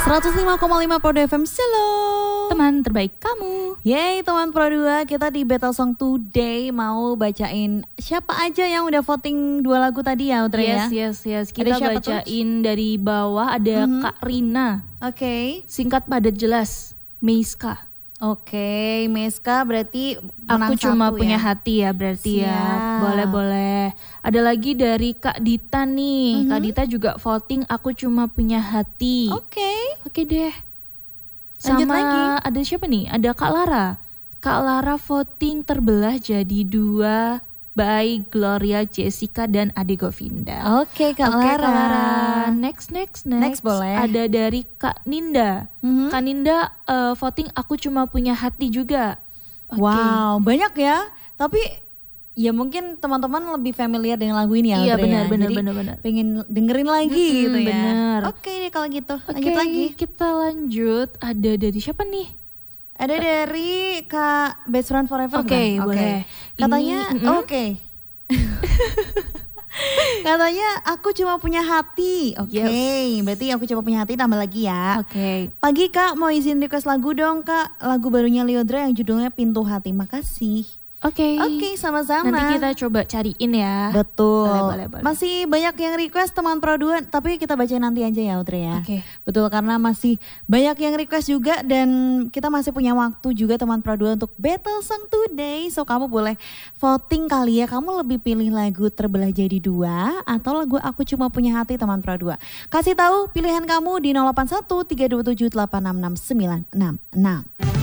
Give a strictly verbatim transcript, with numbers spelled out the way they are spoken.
seratus lima koma lima Pro dua F M, selo. Teman terbaik kamu. Yeay teman Pro dua, kita di Battle Song Today mau bacain siapa aja yang udah voting dua lagu tadi ya Audrey Yes, ya? yes, yes. Kita bacain tuh? Dari bawah ada mm-hmm. Kak Rina. Oke. Okay. Singkat padat jelas, Meiska. Oke, okay, Meiska berarti menang aku cuma satu punya ya? hati ya berarti. Siap. Ya. Boleh-boleh. Ada lagi dari Kak Dita nih. Mm-hmm. Kak Dita juga voting aku cuma punya hati. Oke. Okay. Oke okay deh. Lanjut Sama lagi. Ada siapa nih? Ada Kak Lara. Kak Lara voting terbelah jadi dua by Gloria, Jessica dan Ade Govinda. Oke, okay, Kak, okay, Lara. Kak Lara. Next, next, next. Next boleh. Ada dari Kak Ninda. Mm-hmm. Kak Ninda uh, voting aku cuma punya hati juga. Okay. Wow, banyak ya. Tapi ya mungkin teman-teman lebih familiar dengan lagu ini ya. Iya ya. benar, benar, Jadi benar, benar. pengen dengerin lagi hmm, gitu ya. Benar. Oke deh kalau gitu. Oke, lanjut lagi. Kita lanjut. Ada dari siapa nih? Ada dari Kak Best Friend Forever. Oke, okay, boleh. Katanya mm-hmm. oke. Okay. Katanya aku cuma punya hati. Oke, okay. Yes. Berarti aku cuma punya hati tambah lagi ya. Oke. Okay. Pagi Kak, mau izin request lagu dong Kak. Lagu barunya Lyodra yang judulnya Pintu Hati. Makasih. Oke. Okay. Oke, okay, sama-sama. Nanti kita coba cariin ya. Betul. Boleh, boleh, boleh. Masih banyak yang request teman Pro dua, tapi kita bacain nanti aja ya Audrey ya. Oke. Okay. Betul, karena masih banyak yang request juga dan kita masih punya waktu juga teman Pro dua untuk Battle Song Today. So kamu boleh voting kali ya, kamu lebih pilih lagu Terbelah Jadi Dua atau lagu Aku Cuma Punya Hati teman Pro dua. Kasih tahu pilihan kamu di nol delapan satu tiga dua tujuh delapan enam enam sembilan enam enam.